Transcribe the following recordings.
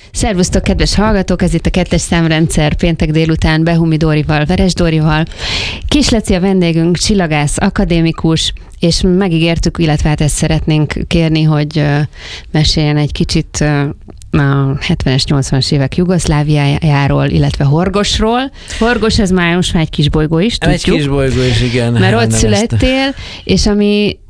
Szervusztok, kedves hallgatók! Ez itt a 2-es számrendszer péntek délután Behumi Dórival, Veres Dórival. Kis Laci a vendégünk, csillagász, akadémikus, és megígértük, illetve hát ezt szeretnénk kérni, hogy meséljen egy kicsit a 70-es, 80-as évek Jugoszláviájáról, illetve Horgosról. Horgos, ez már most már egy kis bolygó is, tudjuk. Egy kis bolygó is, igen. Mert ott születtél, és ami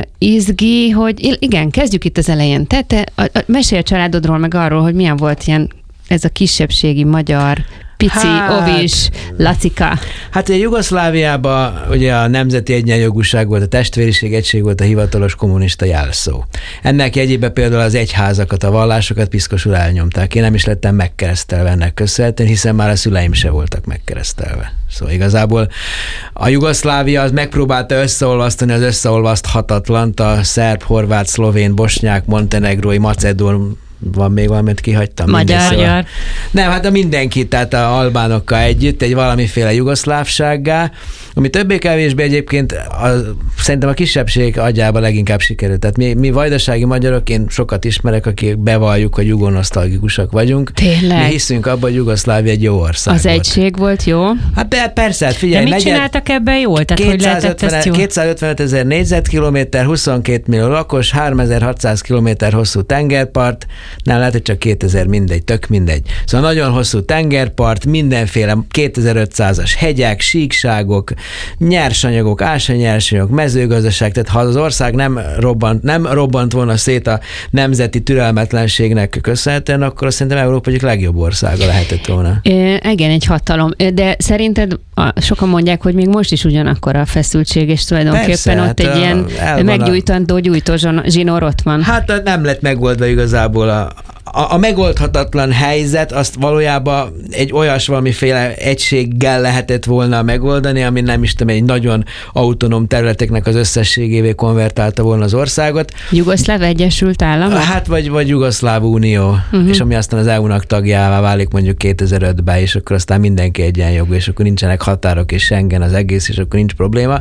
izgi, hogy igen, kezdjük itt az elején. Te mesélj a családodról, meg arról, hogy milyen volt ilyen ez a kisebbségi magyar pici, ovis, Lacika. Hát ugye Jugoszláviában ugye a nemzeti egyenjogúság volt, a testvériség, egység volt a hivatalos kommunista jelszó. Ennek jegyében például az egyházakat, a vallásokat piszkosul elnyomták. Én nem is lettem megkeresztelve ennek köszönhetően, hiszen már a szüleim se voltak megkeresztelve. Szóval igazából a Jugoszlávia az megpróbálta összeolvasztani az összeolvaszthatatlant, a szerb, horvát, szlovén, bosnyák, montenegrói, macedón, van még valamit kihagytam? Magyar. Nem, hát a mindenki, tehát a albánokkal együtt egy valamiféle jugoszlávsággá, ami többé-kevésbé egyébként szerintem a kisebbség agyában leginkább sikerült. Tehát mi vajdasági magyarok, én sokat ismerek, akik bevalljuk, hogy jugonosztalgikusak vagyunk. Tényleg? Mi hiszünk abban, hogy Jugoszlávia egy jó ország az volt. egység volt jó? Hát de persze, hát figyelj. De mit csináltak ebben jól? Tehát, hogy lehetett ezt jó? 255 000 négyzetkilométer, 22 millió lakos, 3600 kilométer hosszú tengerpart, nem lehet, hogy csak 2000, mindegy, tök mindegy. Szóval nagyon hosszú tengerpart, mindenféle 2500-as hegyek, síkságok, nyersanyagok, ásványnyersanyagok, mezőgazdaság, tehát ha az ország nem robbant volna szét a nemzeti türelmetlenségnek köszönhetően, akkor szerintem Európa egyik legjobb országa lehetett volna. Igen, egy hatalom. De szerinted sokan mondják, hogy még most is ugyanakkor a feszültség, és tulajdonképpen persze, ott egy ilyen meggyújtandó gyújtó zsinór ott van. Hát nem lett megoldva igazából a megoldhatatlan helyzet, azt valójában egy olyas valamiféle egységgel lehetett volna megoldani, ami nem is tudom, egy nagyon autonóm területeknek az összességévé konvertálta volna az országot. Jugoszláv Egyesült Államok? Hát vagy Jugoszláv Unió, és ami aztán az EU-nak tagjává válik mondjuk 2005-ben, és akkor aztán mindenki egyenjogú, és akkor nincsenek határok, és Schengen az egész, és akkor nincs probléma.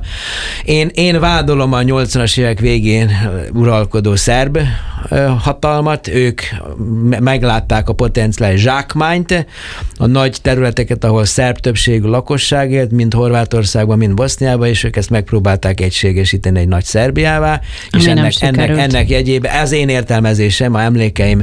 Én vádolom a 80-as évek végén uralkodó szerb hatalmat, ők meglátták a potenciális zsákmányt, a nagy területeket, ahol szerb többségű lakosság élt, mind Horvátországban, mind Boszniában, és ők ezt megpróbálták egységesíteni egy nagy Szerbiává, és ennek jegyében, ez én értelmezésem, a emlékeim,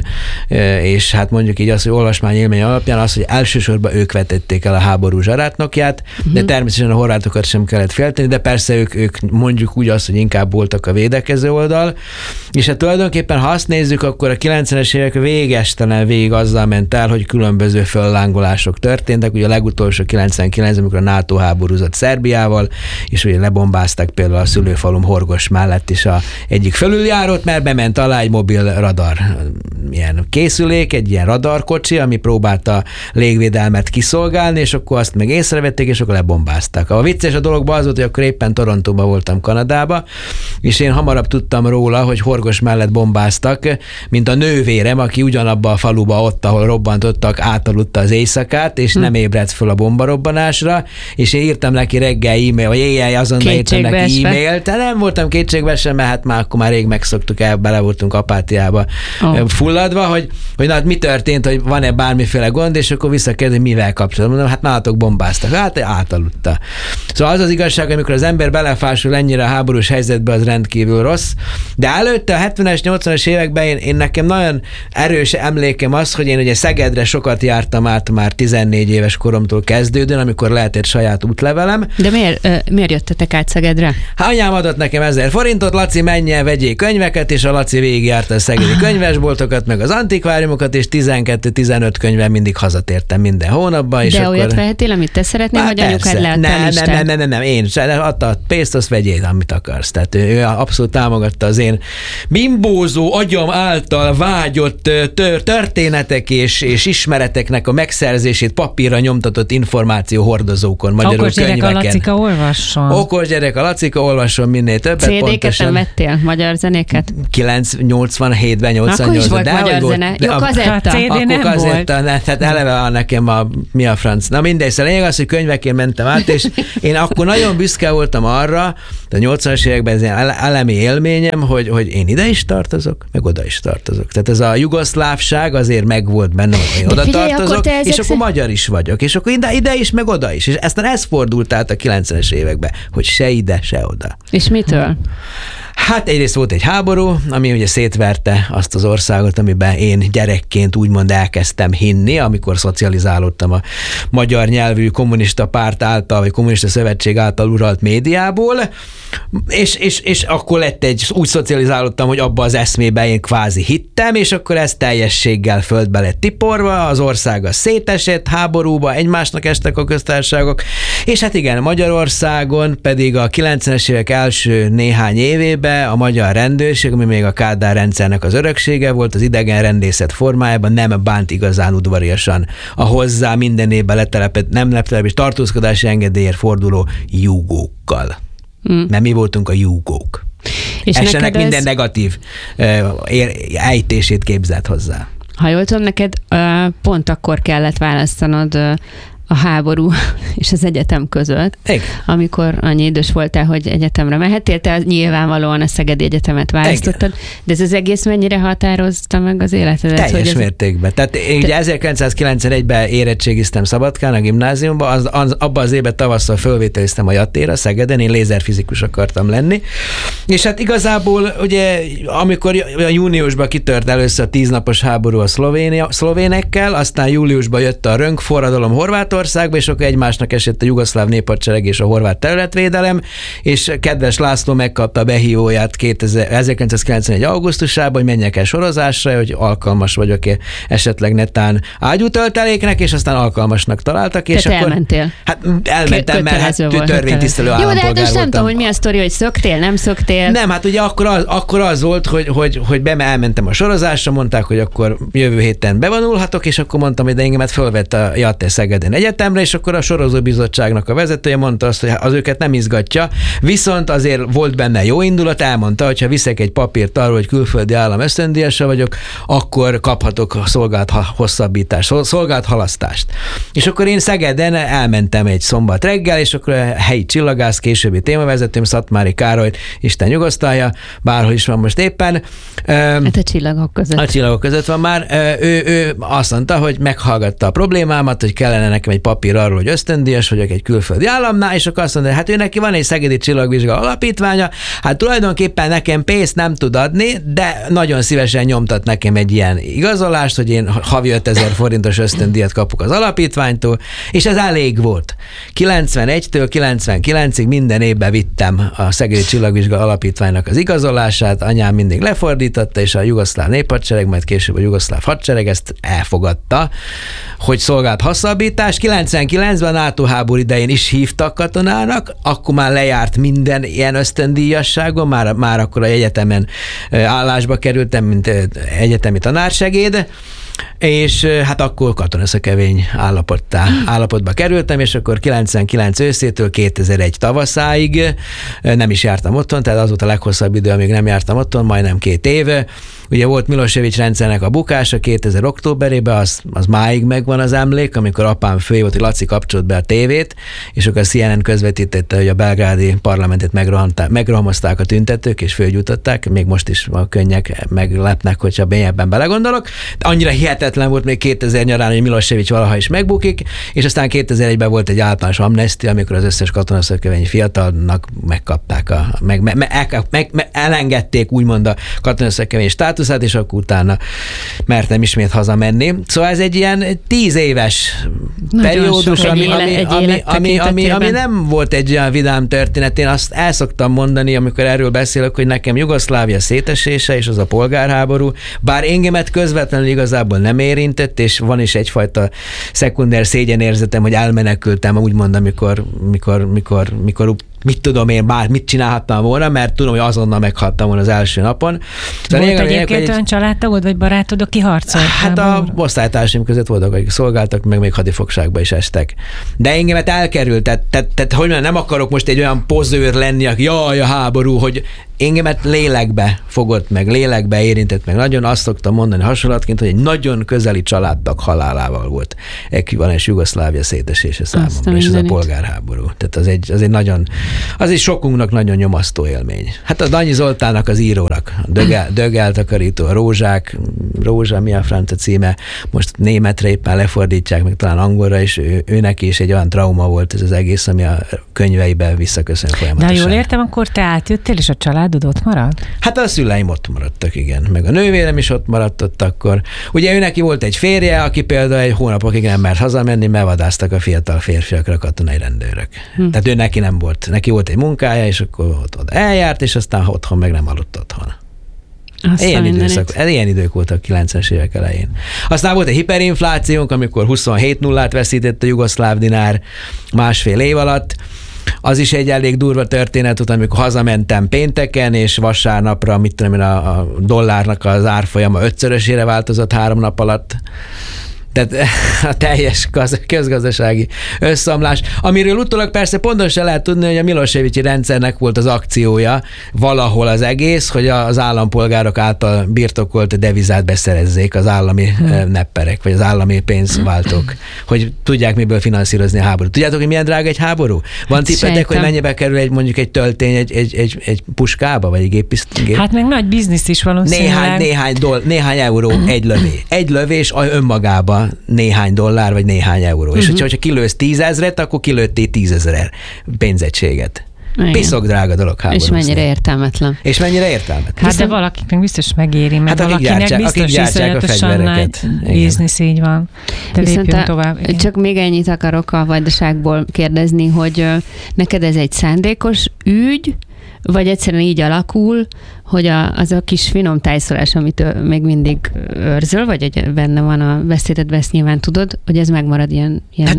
és hát mondjuk így az, hogy olvasmány élmény alapján az, hogy elsősorban ők vetették el a háború zsarátnokját, de természetesen a horvátokat sem kellett félteni, de persze ők mondjuk úgy azt, hogy inkább voltak a védekező oldal, és hát tulajdonképpen, ha azt nézzük, akkor a 90-es évek végestelen végig azzal ment el, hogy különböző föllángolások történtek. Ugye a legutolsó 99, amikor a NATO háborúzott Szerbiával, és ugye lebombázták például a szülőfalum Horgos mellett is egyik felüljárót, mert bement alá egy mobil radar ilyen készülék, egy ilyen radarkocsi, ami próbálta légvédelmet kiszolgálni, és akkor azt meg észrevették, és akkor lebombázták. A vicces a dologban az volt, hogy akkor éppen Torontóban voltam, Kanadába, és én hamarabb tudtam róla, hogy Horgos mellett bombáztak, mint a nővérem, aki ugyanabba a faluba ott, ahol robbantottak, átaludta az éjszakát, és nem ébredt föl a bombarobbanásra, és én írtam neki reggel e-mail, vagy éjjel azonnal írtam neki e-mailt, de nem voltam kétségbe sem, mert hát akkor már rég megszoktuk el, bele voltunk apátiába fulladva, hogy na, hát mi történt, hogy van-e bármiféle gond, és akkor visszakérdezi, mivel kapcsolatban. Mondom, hát nálatok bombáztak. Hát átaludta. Szóval az igazság, amikor az ember belefásul ennyire a háborús helyzetbe, az rendkívül rossz, de előtte a 70-es, 80-as években én nekem nagyon erős emlékem az, hogy én ugye Szegedre sokat jártam át már 14 éves koromtól kezdődően, amikor lehetett saját útlevelem. De miért jöttetek át Szegedre? Hát anyám adott nekem 1000 forintot, Laci, menj el, vegyél könyveket, és a Laci végigjárta a szegedi könyvesboltokat, meg az antikváriumokat, és 12-15 könyvvel mindig hazatértem minden hónapban. És de akkor... olyat vehetél, amit te szeretnél, vagy anyukád leadta a listát? Nem, én adta a pénzt, azt vegyél, amit akarsz. Tehát ő abszolút támogatta az én bimbózó agyam által vágyott történetek és ismereteknek a megszerzését papírra nyomtatott információ hordozókon, magyarul könyveken. Okos gyerek a Lacika olvasson. Okos gyerek a Lacika olvasson minél többet. CD-ket nem vettél? Magyar zenéket? 87-ben, 88-ban. Akkor is volt magyar zene. Jó, kazetta. CD nem volt. Tehát eleve van nekem mi a franc. Na mindegy, szóval lényeg az, hogy könyvekén mentem át, és én akkor nagyon büszke voltam arra, De a 80-as években ez ilyen elemi élményem, hogy én ide is tartozok, meg oda is tartozok. Tehát ez a jugoszlávság azért megvolt bennem, hogy én oda tartozok, és akkor magyar is vagyok, és akkor ide is, meg oda is. És aztán ez fordult át a 90-es években, hogy se ide, se oda. És mitől? Hát egyrészt volt egy háború, ami ugye szétverte azt az országot, amiben én gyerekként úgymond elkezdtem hinni, amikor szocializálódtam a magyar nyelvű kommunista párt által, vagy kommunista szövetség által uralt médiából, és akkor úgy szocializálódtam, hogy abba az eszmébe én kvázi hittem, és akkor ez teljességgel földbe lett tiporva, az ország az szétesett, háborúba, egymásnak estek a köztársaságok, és hát igen, Magyarországon pedig a 90-es évek első néhány évében a magyar rendőrség, ami még a Kádár rendszernek az öröksége volt, az idegen rendészet formájában nem bánt igazán udvariasan a hozzá minden évben nem letelepedés tartózkodási engedélyért forduló júgókkal. Mert mi voltunk a júgók. És ennek minden negatív ejtését képzelt hozzá. Ha jól tudom, neked pont akkor kellett választanod a háború és az egyetem között, amikor annyi idős voltál, hogy egyetemre mehettél, te nyilvánvalóan a Szegedi Egyetemet választottad, de ez az egész mennyire határozta meg az életedet? Teljes mértékben. Tehát én ugye 1991-ben érettségiztem Szabadkán, a gimnáziumban, abban az évben tavasszal fölvételiztem a Jattéra, Szegeden, én lézerfizikus akartam lenni, és hát igazából ugye amikor a júniusban kitört először a 10 napos háború a szlovénekkel, aztán júliusban jött a rönkforradalom Horvátországba, és akkor egymásnak esett a jugoszláv néphadsereg és a horvát területvédelem, és kedves László megkapta a behívóját 1991. augusztusában, hogy menjek el sorozásra, hogy alkalmas vagyok esetleg netán ágyútölteléknek, és aztán alkalmasnak találtak. És akkor elmentél? Hát elmentem, mert törvénytisztelő állampolgár voltam. Jó, de hát nem tudom, hogy mi a sztori, hogy szöktél, nem szöktél. Nem, hát ugye akkor az volt, hogy elmentem a sorozásra, mondták, hogy akkor jövő héten bevonulhatok, és akkor mondtam, hogy de engemet fölvett a Jatte Szegeden Egyetemre, és akkor a sorozóbizottságnak a vezetője mondta azt, hogy az őket nem izgatja, viszont azért volt benne jó indulat, elmondta, hogy ha viszek egy papírt arról, hogy külföldi állam ösztöndíjasa vagyok, akkor kaphatok szolgált hosszabbítást, szolgált halasztást. És akkor én Szegeden elmentem egy szombat reggel, és akkor a helyi csillagász, későbbi témavezetőm, Szatmári Károly, Isten nyugosztalja, bárhol is van most éppen. Hát a csillagok között. A csillagok között van már. Ő azt mondta, hogy meghallgatta a problémámat, hogy kellene nekem egy papír arról, hogy ösztöndíjas vagyok egy külföldi államnál, és akkor azt mondta, hát ő neki van egy Szegedi Csillagvizsga alapítványa, hát tulajdonképpen nekem pénzt nem tud adni, de nagyon szívesen nyomtat nekem egy ilyen igazolást, hogy én havi 5000 forintos ösztöndíjat kapok az alapítványtól, és ez elég volt. 91-től 99-ig minden évben vittem a Szegedi Csillagvizsga alapítványnak az igazolását, anyám mindig lefordította, és a jugoszláv néphadsereg, majd később a jugoszláv hadsereg ezt elfogadta, hogy szolgált hosszabbítás. 99-ben a NATO háború idején is hívtak katonának, akkor már lejárt minden ilyen ösztöndíjasságon, már akkor a egyetemen állásba kerültem, mint egyetemi tanársegéd, és hát akkor katonaszökevény állapotba kerültem, és akkor 99 őszétől 2001 tavaszáig nem is jártam otthon, tehát az volt a leghosszabb idő, amíg nem jártam otthon, majdnem 2 éve. Ugye volt Milosevic rendszernek a bukása 2000 októberében, az máig megvan az emlék, amikor apám fölhívott, hogy Laci kapcsolt be a tévét, és akkor a CNN közvetítette, hogy a belgrádi parlamentet megrohamozták a tüntetők, és fölgyújtották, még most is a könnyek meglepnek, hogyha mélyebben belegondolok. Annyira hihetetlen volt még 2000 nyarán, hogy Milosevic valaha is megbukik, és aztán 2001-ben volt egy általános amnestia, amikor az összes katonaszökevényi fiatalnak megkapták, elengedték úgymond a katonaszökevény státuszát, és akkor utána mertem ismét hazamenni. Szóval ez egy ilyen 10 éves periódus, ami nem volt egy olyan vidám történet. Én azt el szoktam mondani, amikor erről beszélek, hogy nekem Jugoszlávia szétesése és az a polgárháború, bár engemet közvetlenül igazából nem érintett, és van is egyfajta szekunder szégyenérzetem, hogy elmenekültem, úgymond, amikor mit tudom én, mit csinálhattam volna, mert tudom, hogy azonnal meghaltam volna az első napon. Volt egyébként olyan családtagod, vagy barátod, aki harcolt? Hát a osztálytársaim között voltak, akik szolgáltak, meg még hadifogságba is estek. De engemet elkerült, tehát hogy nem akarok most egy olyan pozőr lenni, aki jaj, a háború, hogy engemet lélekbe fogott meg, lélekbe érintett meg. Nagyon azt szoktam mondani hasonlatként, hogy egy nagyon közeli családtag halálával volt ekvivalens Jugoszlávia szétesése számomra, és ez a polgárháború. Tehát az egy sokunknak nagyon nyomasztó élmény. Hát a Danyi Zoltánnak, az írónak, Dög eltakarító, a Rózsa, mi a francia címe, most németre éppen lefordítják, meg talán angolra, és őnek is egy olyan trauma volt ez az egész, ami a könyveiben visszaköszön folyamatosan. De jól értem, akkor te átjöttél, és a családod ott maradt? Hát a szüleim ott maradtak, igen. Meg a nővérem is ott maradt ott akkor. Ugye ő neki volt egy férje, aki például egy hónapokig nem mert hazamenni, mert vadásztak a fiatal férfiakra katonai rendőrök. Tehát ő neki nem volt. Neki volt egy munkája, és akkor ott eljárt, és aztán otthon meg nem aludt otthon. Ilyen idők voltak 90-es évek elején. Aztán volt egy hiperinflációnk, amikor 27 nullát veszített a jugoszláv dinár másfél év alatt. Az is egy elég durva történet volt, amikor hazamentem pénteken, és vasárnapra, mit tudom én, a dollárnak az árfolyama 5-szörösére változott 3 nap alatt. Tehát a teljes közgazdasági összeomlás, amiről utólag persze pontosan lehet tudni, hogy a Miloševići rendszernek volt az akciója valahol az egész, hogy az állampolgárok által birtokolt devizát beszerezzék az állami nepperek, vagy az állami pénzváltók, hogy tudják miből finanszírozni a háborút. Tudjátok, hogy milyen drága egy háború? Van tippetek, hogy mennyibe kerül mondjuk egy töltény egy puskába, vagy egy géppisztoly? Hát meg nagy biznisz is valószínűleg. Néhány euró egy lövé. Egy lövés önmagában néhány dollár, vagy néhány euró. És hogyha kilősz 10 000-et, akkor kilőttél 10 000 pénzegységet. Piszok drága dolog háborúzni. És mennyire értelmetlen. Hát de valakiknek biztos megéri, mert hát valakinek biztos iszonyatosan nagy biznisz, így van. De lépjünk tovább. Igen. Csak még ennyit akarok a Vajdaságból kérdezni, hogy neked ez egy szándékos ügy, vagy egyszerűen így alakul, hogy az a kis finom tájszolás, amit még mindig őrzöl, vagy hogy benne van a beszédedben, ezt nyilván tudod, hogy ez megmarad ilyen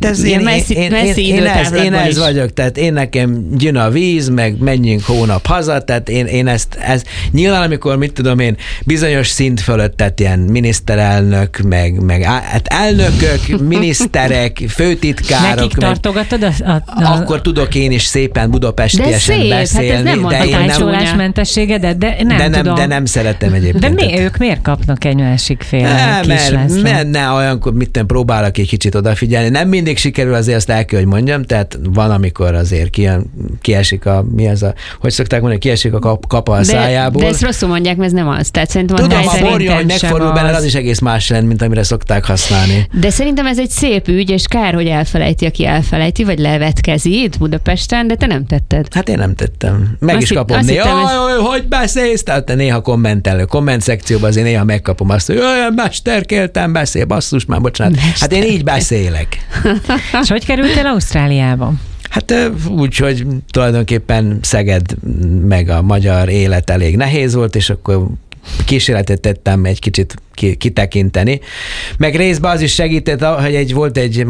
messzi időtávlatban Én ez vagyok, tehát én nekem jön a víz, meg menjünk hónap haza, tehát én ezt nyilván, amikor, mit tudom én, bizonyos szint fölött, tehát ilyen miniszterelnök, meg hát elnökök, miniszterek, főtitkárok. Nekik tartogatod akkor tudok én is szépen budapestiesen beszélni. Hát ez nem a tájszólásmentességedet, de nem tudom. De nem szeretem egyébként. De ők miért kapnak egy másik féle mert olyankor próbálok egy kicsit odafigyelni. Nem mindig sikerül, azért azt el kell, hogy mondjam, tehát van, amikor azért kiesik hogy szokták mondani, kiesik a kapa a szájából. De ezt rosszul mondják, mert ez nem az. Tehát szerintem tudom, a borja, hogy megfordul benne, az is egész más lenne, mint amire szokták használni. De szerintem ez egy szép ügy, és kár, hogy elfelejti, aki elfelejti, vagy levetkezi itt Budapesten, de te nem tetted. Hát én nem tettem. Meg is kapom hogy beszélsz? Tehát néha komment szekcióban azért néha megkapom azt, hogy olyan mesterkéltem, beszél, basszus már, bocsánat. Hát én így beszélek. És hogy kerültél Ausztráliába? Hát úgy, hogy tulajdonképpen Szeged meg a magyar élet elég nehéz volt, és akkor kísérletet tettem egy kicsit kitekinteni. Meg részben az is segített, hogy volt egy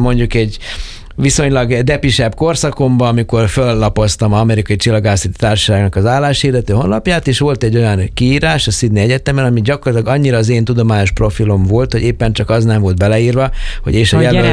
viszonylag depisebb korszakomban, amikor föllapoztam az Amerikai Csillagászati Társaságnak az álláshirdető honlapját, és volt egy olyan kiírás a Sydney Egyetemen, ami gyakorlatilag annyira az én tudományos profilom volt, hogy éppen csak az nem volt beleírva, hogy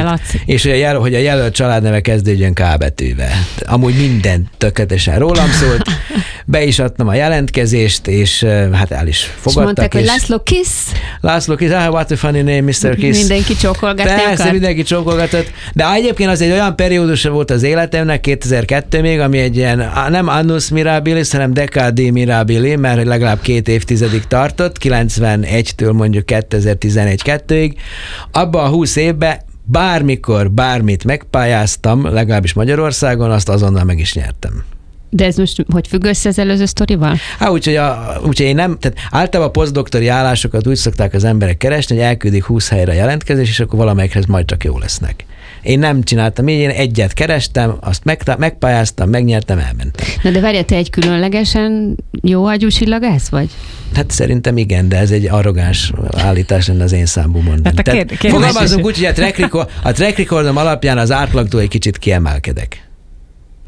a jelölt családneve kezdődjön K betűvel. Amúgy minden tökéletesen rólam szólt. Be is adtam a jelentkezést, és hát el is fogadtak. És mondták, hogy László Kiss, what a funny name, Mr. Kiss. Mindenki csókolgatni Persze, mindenki csókolgatott. De egyébként az egy olyan periódusa volt az életemnek, 2002 még, ami egy ilyen, nem annus mirabilis, hanem decadi mirabili, mert legalább 2 évtizedig tartott, 91-től mondjuk 2011-2-ig. Abban a 20 évben bármikor, bármit megpályáztam, legalábbis Magyarországon, azt azonnal meg is nyertem. De ez most hogy függ össze az előző sztorival? Úgyhogy én nem, tehát általában a posztdoktori állásokat úgy szokták az emberek keresni, hogy elküldik 20 helyre a jelentkezés, és akkor valamelyikhez majd csak jó lesznek. Én nem csináltam így, én egyet kerestem, azt megpályáztam, megnyertem, elmentem. Na de várjál, te egy különlegesen jó agyú csillagász vagy? Hát szerintem igen, de ez egy arrogáns állítás lenne az én számú mondani. Hát fogalmazunk úgy, hogy a track recordom alapján az átlagtól egy kicsit kiemelkedek.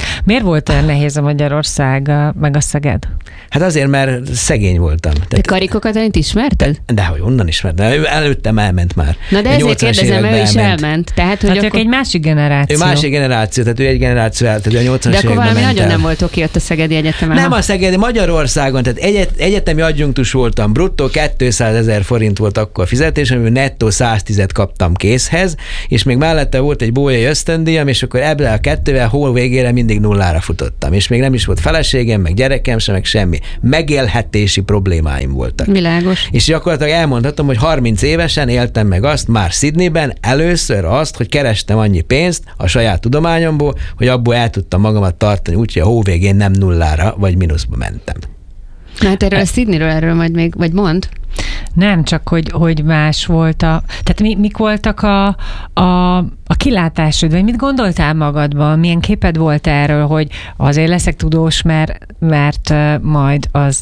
Miért volt olyan nehéz a Magyarország meg a Szeged? Hát azért, mert szegény voltam. Te Karikó Katalint ismerted? Dehogy, onnan ismertem. Ő előttem elment már. Na de ezért kérdezem, ő is elment. Tehát, hogy akkor... egy másik generáció. Ő másik generáció, tehát ő egy generáció elment, tehát ő a 80-as években. De akkor valami nagyon nem volt oké ott a Szegedi Egyetemen. Nem a Szegedi, Magyarországon, tehát egyetemi adjunktus voltam, bruttó 200 000 forint volt akkor a fizetésem, nettó 110-et kaptam készhez, és még mellette volt egy bolyai ösztöndíjam, és akkor ebből a kettővel hol végére mindig nullára futottam. És még nem is volt feleségem, meg gyerekem sem, meg semmi. Megélhetési problémáim voltak. Világos. És gyakorlatilag elmondhatom, hogy 30 évesen éltem meg azt már Sydneyben először azt, hogy kerestem annyi pénzt a saját tudományomból, hogy abból el tudtam magamat tartani, úgyhogy a hó végén nem nullára vagy mínuszba mentem. Na hát erről a Sydneyről erről majd még, vagy mond? Nem, csak hogy más volt tehát mik voltak a kilátásod, vagy mit gondoltál magadban? Milyen képed volt erről, hogy azért leszek tudós, mert majd az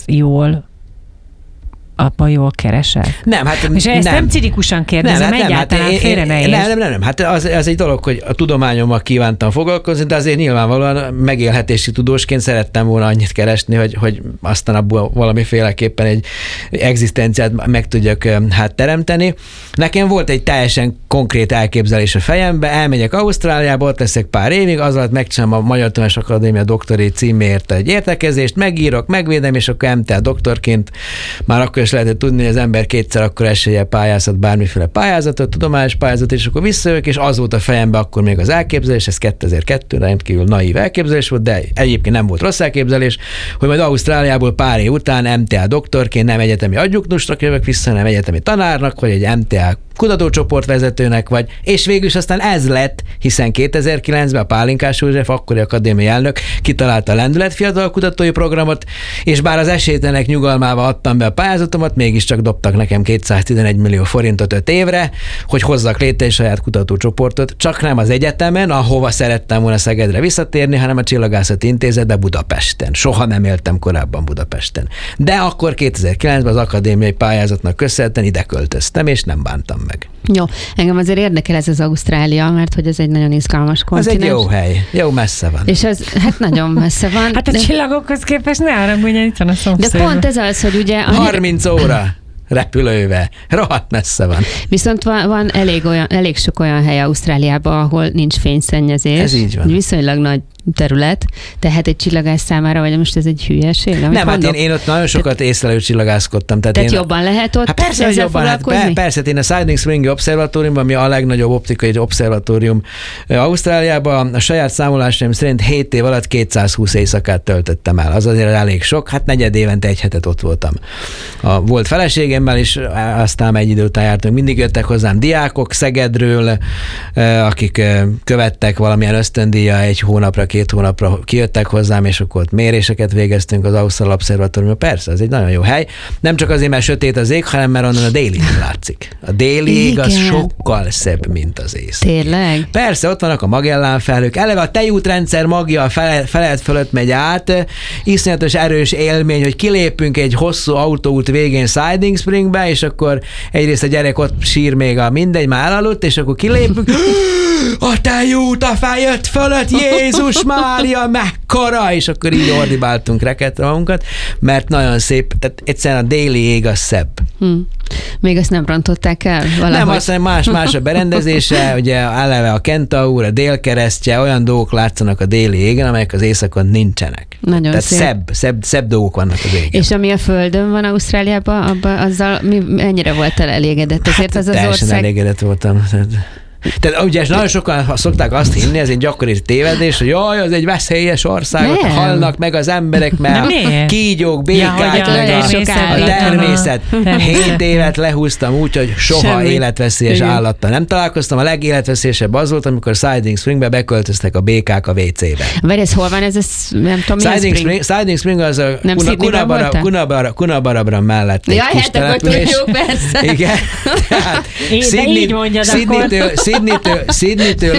abban jól keresel? Nem, hát és ezt nem cinikusan kérdezem, egyáltalán félre ne érts. Nem. Hát az egy dolog, hogy a tudományommal kívántam foglalkozni, de azért nyilvánvalóan megélhetési tudósként szerettem volna annyit keresni, hogy aztán abból valamiféleképpen egy egzisztenciát meg tudjak teremteni. Nekem volt egy teljesen konkrét elképzelés a fejembe, elmegyek Ausztráliába, ott leszek pár évig, az alatt megcsinálom a Magyar Tudományos Akadémia doktori címért egy értekezést, megírok, megvédem, és akkor MTA doktorként már akkor is lehetett tudni, hogy az ember kétszer akkor eséllyel pályázhat bármiféle pályázatot, tudományos pályázatot, és akkor visszajövök, és az volt a fejemben akkor még az elképzelés, ez 2002, rendkívül naív elképzelés volt, de egyébként nem volt rossz elképzelés, hogy majd Ausztráliából pár év után MTA doktorként nem egyetemi adjunktusnak jövök vissza, hanem egyetemi tanárnak, vagy egy MTA kutatócsoportvezetőnek vagy, és végül is aztán ez lett, hiszen 2009-ben a Pálinkás József, akkori akadémiai elnök kitalálta a Lendület fiatal kutatói programot, és bár az esélytelenek nyugalmával adtam be a pályázatomat, mégiscsak dobtak nekem 211 millió forintot 5 évre, hogy hozzak létre egy saját kutatócsoportot, csak nem az egyetemen, ahova szerettem volna Szegedre visszatérni, hanem a Csillagászati Intézetbe Budapesten. Soha nem éltem korábban Budapesten. De akkor 2009-ben az akadémiai pályázatnak köszönhetően ide költöztem, és nem bántam meg. Jó, engem azért érdekel ez az Ausztrália, mert hogy ez egy nagyon izgalmas kontinens. Ez egy jó hely, jó messze van. És ez, hát nagyon messze van. Hát a csillagokhoz képest ne haragudj, itt van a szomszédban. De pont ez az, hogy ugye... 30 óra repülővel, rohadt messze van. Viszont van elég sok olyan hely Ausztráliában, ahol nincs fényszennyezés. Ez így van. Viszonylag nagy terület, tehát egy csillagász számára, vagy most ez egy hülyeség? Nem, hát én ott nagyon sokat észlelő csillagászkodtam. Tehát jobban lehet ott persze, ezzel jobban, foglalkozni? Persze, én a Siding Springi Obszervatóriumban, ami a legnagyobb optikai obszervatórium Ausztráliában, a saját számolásaim szerint 7 év alatt 220 éjszakát töltöttem el. Az azért elég sok, hát negyed évente egy hetet ott voltam. Volt feleségemmel, és aztán egy idő után jártunk. Mindig jöttek hozzám diákok Szegedről, akik követtek valamilyen ösztöndíjjal 1 hónapra, 2 hónapra kijöttek hozzám, és akkor ott méréseket végeztünk az Ausztrál Obszervatóriumban. Persze, ez egy nagyon jó hely. Nem csak azért, mert sötét az ég, hanem mert onnan a déli ég látszik. A déli ég az sokkal szebb, mint az északi. Tényleg? Persze, ott vannak a Magellán felhők. Eleve a tejútrendszer magja a feled fölött megy át. Iszonyatos erős élmény, hogy kilépünk egy hosszú autóút végén Siding Springbe, és akkor egyrészt a gyerek ott sír még mindegy, már elaludt, és akkor kilépünk. A tejút a fejed fölött, Jézus Mária, mekkora! És akkor így ordibáltunk reketre magunkat, mert nagyon szép, tehát egyszerűen a déli ég az szebb. Még ezt nem rontották el valahogy? Nem, aztán más a berendezése, ugye eleve a Kentaur, a délkeresztje, olyan dolgok látszanak a déli égen, amelyek az északon nincsenek. Nagyon tehát szebb dolgok vannak az égen. És ami a Földön van Ausztráliában, azzal mennyire voltál elégedett? Azért az teljesen elégedett voltam. Tehát ugye nagyon sokan szokták azt hinni, ez egy gyakori tévedés, hogy jaj, az egy veszélyes ország, ott halnak meg az emberek, mert kígyók, békák, a természet. 7 évet lehúztam úgy, hogy soha életveszélyes állattal nem találkoztam. A legéletveszélyesebb az volt, amikor Siding Springbe beköltöztek a békák a WC-be. Vagy ez hol van, ez nem tudom, Siding Spring az a Coonabarabra mellett egy kis település. Tudjuk, persze. Igen. De így mondjad akkor. Sydney-től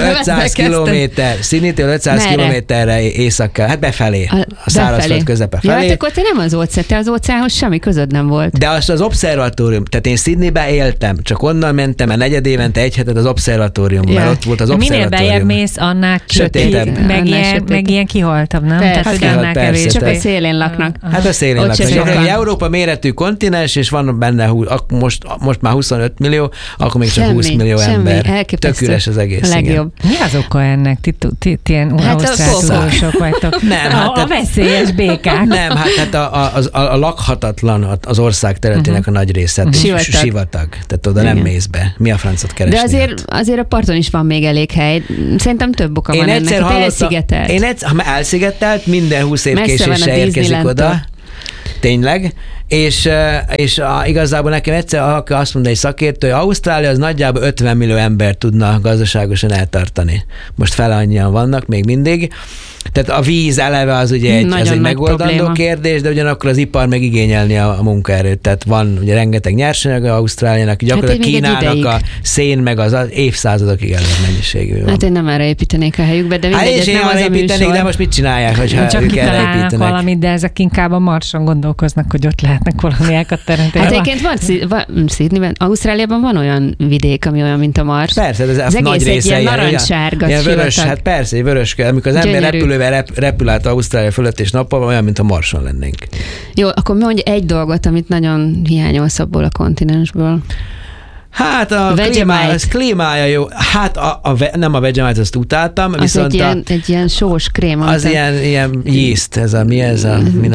500 kilométerre északkel, hát befelé, a szárazföld közepe felé. Ja, hát akkor te nem az óceán, te az óceánhoz semmi közöd nem volt. De az obszervatórium, tehát én Sydneybe éltem, csak onnan mentem, a negyed évente egy hetet az obszervatóriumban, mert ott volt az obszervatórium. Minél bejebb mész, annál sötétebb. Meg ilyen kihaltabb, nem? Persze. Tehát, hogy annál kevésbé. Csak a szélén laknak. Hát a szélén laknak. Európa méretű kontinens, és van benne most már 25 millió, akkor még csak 20 millió ember. Tök üres az egész. Legjobb. Mi az oka ennek? Ti ilyen ausztrál tudósok vagytok. Nem, a veszélyes békák. Nem, hát a lakhatatlan az ország területének a nagy része. Sivatag. Tehát oda nem mész be. Mi a francot keresni? De azért a parton is van még elég hely. Szerintem több oka van ennek. Elszigetelt. Ha elszigetelt, minden 20 év késéssel érkezik oda. Tényleg. És igazából nekem egyszer azt mondta egy szakértő, hogy Ausztrália az nagyjából 50 millió ember tudna gazdaságosan eltartani. Most fele annyian vannak még mindig. Tehát a víz eleve az ugye egy megoldandó kérdés, de ugyanakkor az ipar meg igényelni a munkaerőt. Tehát van ugye rengeteg nyersanyag Ausztráliának, gyakorlatilag Kínának a szén meg az évszázadokig elég mennyiségű van. Hát én nem erre építenék a helyükbe, de mindegy, ez nem az a műsor. De most mit csinálják, hogyha csak ők erre építenek? Valamit, de ezek inkább a Marson gondolkoznak, hogy ott lehetnek valamiákat teremteni. Hát egyébként van Sydneyben, Ausztráliában van olyan vidék, ami olyan, mint a Mars. Persze, az nagy egész része egy ilyen narancssárga vörös, hát persze, egy vörös, amikor az ember repülővel repül át Ausztrália fölött és nappal, olyan, mint a Marson lennénk. Jó, akkor mondj egy dolgot, amit nagyon hiányolsz abból a kontinensből. Hát a klímája jó. Hát nem a Vegemite, azt utáltam, az viszont egy ilyen sós krém. Az ilyen yeast, minek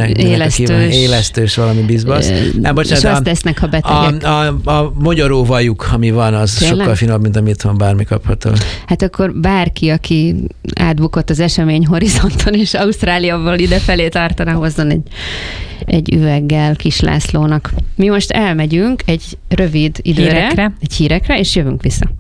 élesztős valami bizbasz. És azt tesznek, ha betegek. A mogyoróvajuk, ami van, az sokkal finomabb, mint amit van bármi kapható. Hát akkor bárki, aki átbukott az esemény horizonton, és Ausztráliából idefelé tartana, hozzon egy üveggel Kis Lászlónak. Mi most elmegyünk egy rövid időre, egy hírekre, és jövünk vissza.